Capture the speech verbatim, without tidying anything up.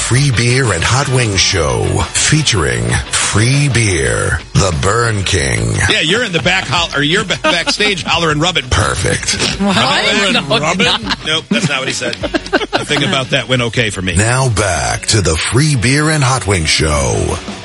Free Beer and Hot Wings Show, featuring free beer, the Burn King. Yeah, you're in the back, ho- or you're backstage hollering rub it. Perfect. Hollering No, rub it? not. Nope, that's not what he said. Nothing about that went okay for me. Now back to the Free Beer and Hot Wings Show.